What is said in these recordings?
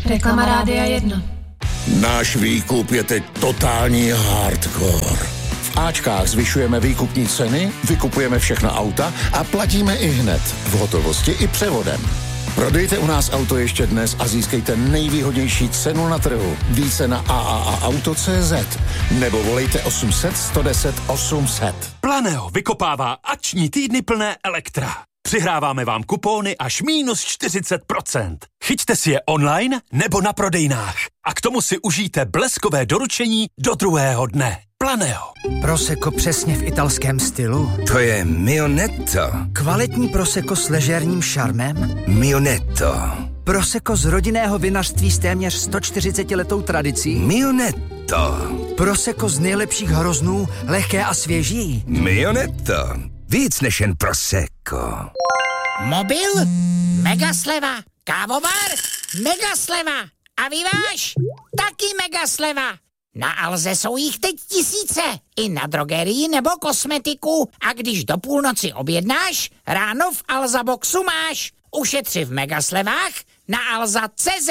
Reklama Rádia 1. Náš výkup je teď totální hardcore. V Ačkách zvyšujeme výkupní ceny, vykupujeme všechna auta a platíme i hned, v hotovosti i převodem. Prodejte u nás auto ještě dnes a získejte nejvýhodnější cenu na trhu. Více na AAAauto.cz nebo volejte 800 110 800. Planeo vykopává akční týdny plné elektra. Přihráváme vám kupóny až -40%. Chyťte si je online nebo na prodejnách. A k tomu si užijte bleskové doručení do druhého dne. Planeo. Prosecco přesně v italském stylu. To je Mionetto. Kvalitní Prosecco s ležérním šarmem. Mionetto. Prosecco z rodinného vinařství s téměř 140letou tradicí. Mionetto. Prosecco z nejlepších hroznů, lehké a svěží. Mionetto. Víc než jen Prosecco. Mobil? Mega sleva. Kávovar? Mega sleva. A vyváž? Taky mega sleva. Na Alze jsou jich teď tisíce. I na drogerii nebo kosmetiku. A když do půlnoci objednáš, ráno v Alza Boxu máš. Ušetři v megaslevách na alza.cz.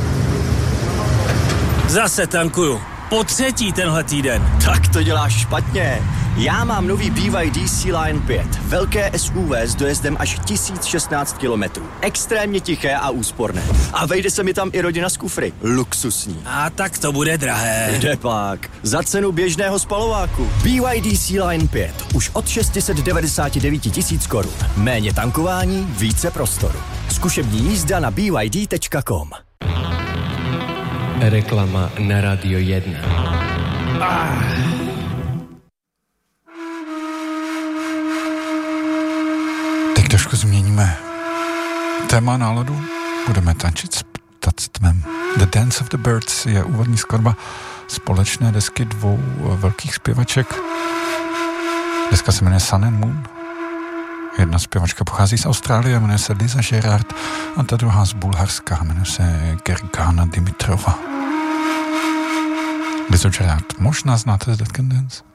Zase tankuju. Po třetí tenhle týden. Tak to děláš špatně. Já mám nový BYD Sea-Line 5. Velké SUV s dojezdem až 1016 kilometrů. Extrémně tiché a úsporné. A vejde se mi tam i rodina z kufry. Luxusní. A tak to bude drahé. Kdepak. Za cenu běžného spalováku. BYD Sea-Line 5. Už od 699 000 korun. Méně tankování, více prostoru. Zkušební jízda na byd.com. Reklama na Radio 1. Teď trošku změníme téma, náladu. Budeme tančit s ptactvem. The Dance of the Birds je úvodní skladba společné desky dvou velkých zpěvaček. Deska se jmenuje Sun and Moon. Jedna zpěvačka pochází z Austrálie, jmenuje se Liza Gerard, a ta druhá z Bulharska, jmenuje se Gergana Dimitrova. Lizo Gerard, možná znáte z Dead Can Dance?